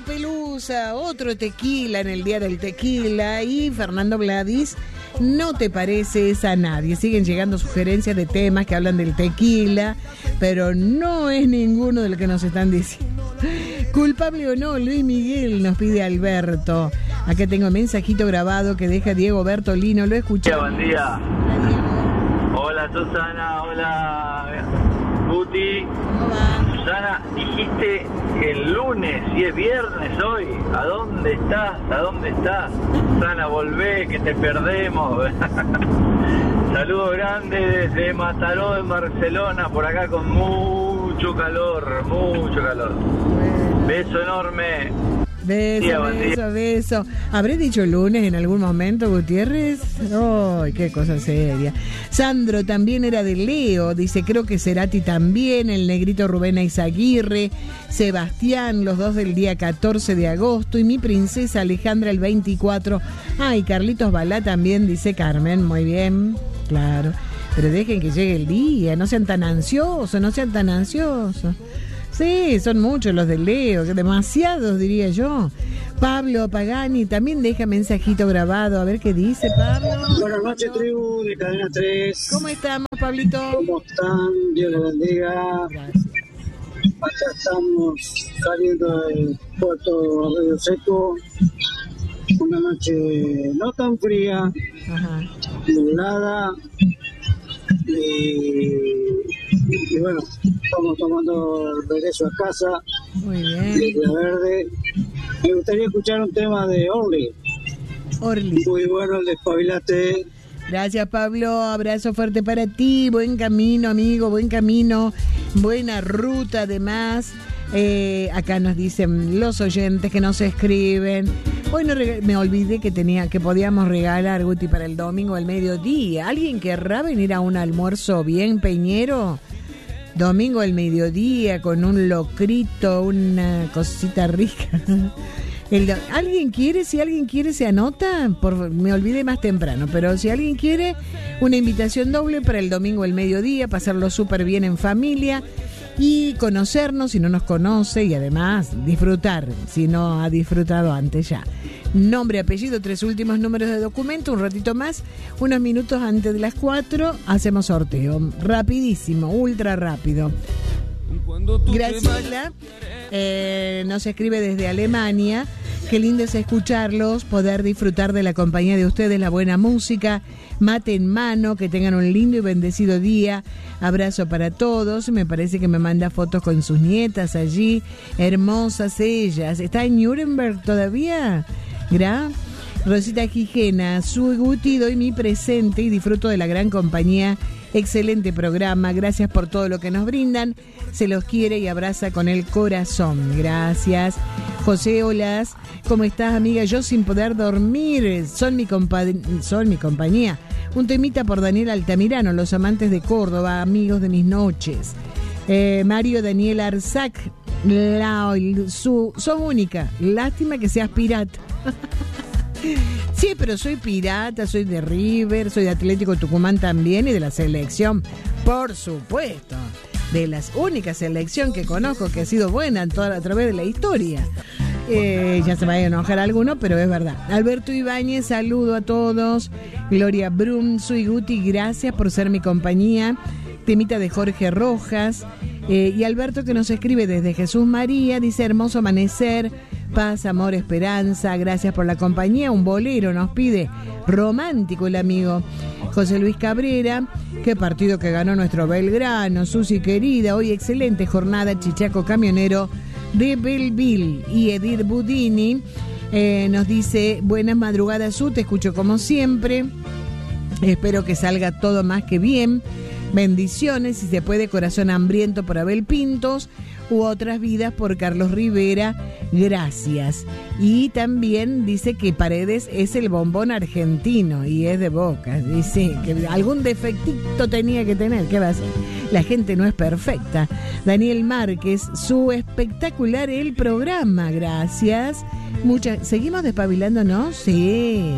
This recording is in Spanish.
Pelusa, otro tequila en el día del tequila. Y Fernando Gladys, no te pareces a nadie. Siguen llegando sugerencias de temas que hablan del tequila, pero no es ninguno de lo que nos están diciendo. Culpable o no, Luis Miguel, nos pide Alberto. Acá tengo un mensajito grabado que deja Diego Bertolino, lo escuché. Buen día. Hola, Diego. Hola Susana, hola Guti. ¿Cómo va? Susana, dijiste el lunes y es viernes hoy. ¿A dónde estás? ¿A dónde estás? Susana, volvé, que te perdemos. Saludo grande desde Mataró, en Barcelona, por acá con mucho calor, mucho calor. Bueno. Beso enorme. Beso. ¿Habré dicho lunes en algún momento, Gutiérrez? ¡Ay, qué cosa seria! Sandro también era de Leo, dice, creo que Cerati también, el negrito Rubén Aizaguirre, Sebastián, los dos del día 14 de agosto, y mi princesa Alejandra el 24. Ay, Carlitos Balá también, dice Carmen, muy bien, claro. Pero dejen que llegue el día, no sean tan ansiosos. Sí, son muchos los de Leo, demasiados diría yo. Pablo Pagani también deja mensajito grabado, a ver qué dice Pablo. Buenas noches, tribu de Cadena 3. ¿Cómo estamos, Pablito? ¿Cómo están? Dios les bendiga. Gracias. Acá estamos saliendo del puerto Río Seco. Una noche no tan fría, Ajá. nublada. Y bueno, estamos tomando el regreso a casa. Muy bien. Isla Verde. Me gustaría escuchar un tema de Orly. Muy bueno el Despabilate. Gracias, Pablo, abrazo fuerte para ti, buen camino, amigo, buen camino, buena ruta además. Acá nos dicen los oyentes que nos escriben. Hoy no me olvidé que podíamos regalar, Guti, para el domingo al mediodía. ¿Alguien querrá venir a un almuerzo bien peñero? Domingo al mediodía con un locrito, una cosita rica. ¿Alguien quiere? Si alguien quiere, se anota. Me olvidé más temprano, pero si alguien quiere, una invitación doble para el domingo al mediodía, pasarlo súper bien en familia y conocernos si no nos conoce, y además disfrutar si no ha disfrutado antes ya. Nombre, apellido, 3 últimos números de documento, un ratito más, unos minutos antes de las 4, hacemos sorteo. Rapidísimo, ultra rápido. Graciela nos escribe desde Alemania. Qué lindo es escucharlos, poder disfrutar de la compañía de ustedes, la buena música, mate en mano, que tengan un lindo y bendecido día. Abrazo para todos. Me parece que me manda fotos con sus nietas allí, hermosas ellas. ¿Está en Nuremberg todavía? Rosita Gijena, su Guti, doy mi presente y disfruto de la gran compañía. Excelente programa, gracias por todo lo que nos brindan. Se los quiere y abraza con el corazón. Gracias. José, hola, ¿cómo estás, amiga? Yo sin poder dormir, son mi compañía. Un temita por Daniel Altamirano, los amantes de Córdoba, amigos de mis noches. Mario Daniel Arzac, son única, lástima que seas pirata. Sí, pero soy pirata, soy de River, soy de Atlético Tucumán también y de la selección, por supuesto, de la única selección que conozco que ha sido buena a través de la historia. Ya se va a enojar alguno, pero es verdad. Alberto Ibáñez, saludo a todos. Gloria Brum, soy Guti, gracias por ser mi compañía. Temita de Jorge Rojas. Y Alberto, que nos escribe desde Jesús María, dice: hermoso amanecer, paz, amor, esperanza, gracias por la compañía. Un bolero nos pide, romántico el amigo. José Luis Cabrera, qué partido que ganó nuestro Belgrano, Susi querida, hoy excelente jornada, Chichaco Camionero de Belleville. Y Edith Budini nos dice: buenas madrugadas, Su, te escucho como siempre, espero que salga todo más que bien. Bendiciones, si se puede, Corazón hambriento por Abel Pintos, u Otras vidas por Carlos Rivera, gracias. Y también dice que Paredes es el bombón argentino y es de Boca, dice que algún defectito tenía que tener, ¿qué va a hacer? La gente no es perfecta. Daniel Márquez, su espectacular el programa, gracias. Seguimos despabilándonos, sí.